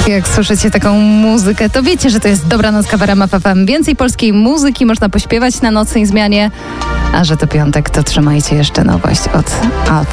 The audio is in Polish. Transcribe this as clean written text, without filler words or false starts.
Jak słyszycie taką muzykę, to wiecie, że to jest Dobranoc w RMF FM. Więcej polskiej muzyki można pośpiewać na nocnej zmianie, a że to piątek, to trzymajcie jeszcze nowość od Alfa.